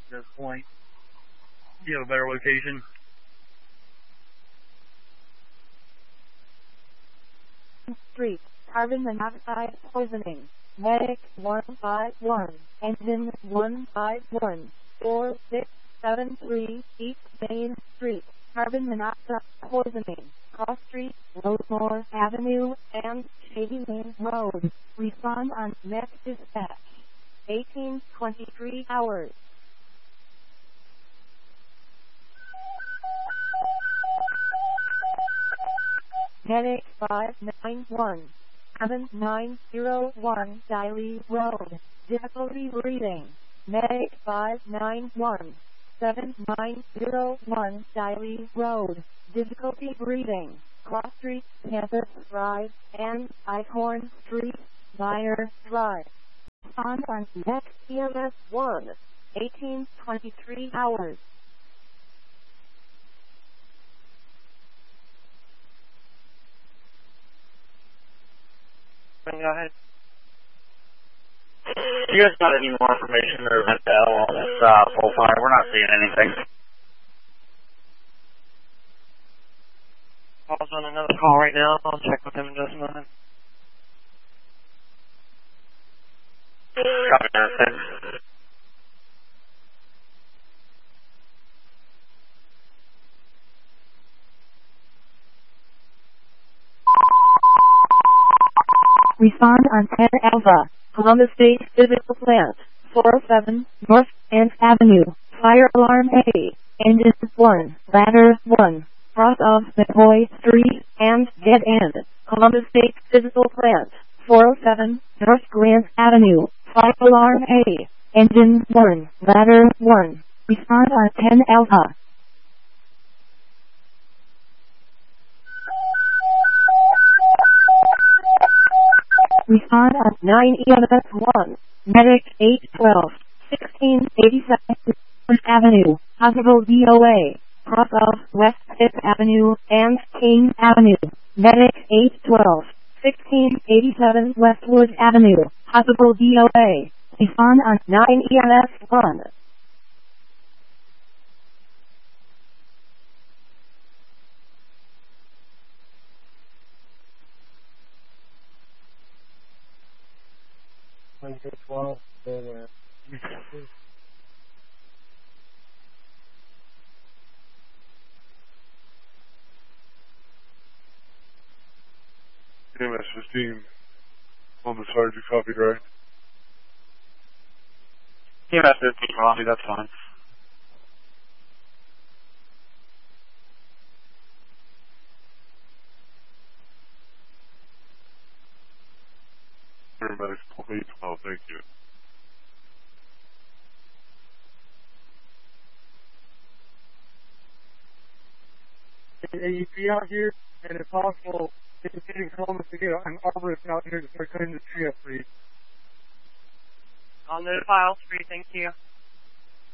this point. Do you have a better location? Street, carbon monoxide poisoning. Medic 151, engine 151, 4673 East Main Street, carbon monoxide poisoning. Cross Street, Rosemore Avenue, and Shady Lane Road. Respond on next dispatch. 1823 hours. Medic 591, 7901 Diley Road. Difficulty breathing. Medic 591, 7901 Diley Road. Difficulty breathing. Cross Street, Campus Drive, and Eichhorn Street, Meyer Drive. On next EMS 1, 1823 hours. Go ahead. You guys got any more information or intel on this full fire? We're not seeing anything. Paul's on another call right now. I'll check with him in just a moment. Copy that. Respond on 10 Alpha, Columbus State Physical Plant, 407 North Ant Avenue, Fire Alarm A, Engine 1, Ladder 1, cross of McCoy Street and Dead End, Columbus State Physical Plant, 407 North Grant Avenue, Fire Alarm A, Engine 1, Ladder 1, respond on 10 Alpha. Respond on 9 EMS 1, Medic 812, 1687 First Avenue, Hospital DOA, cross of West 5th Avenue and King Avenue, Medic 812, 1687 Westwood Avenue, Hospital DOA. Respond on 9 EMS 1. EMS 15 on the sergeant, copied, right? EMS 15, Robbie, that's fine. Paramedics 812, thank you. AEP out here, and if possible, if you're getting Columbus to get an arborist out here to start cutting the tree up, please. I'll notify all three, thank you.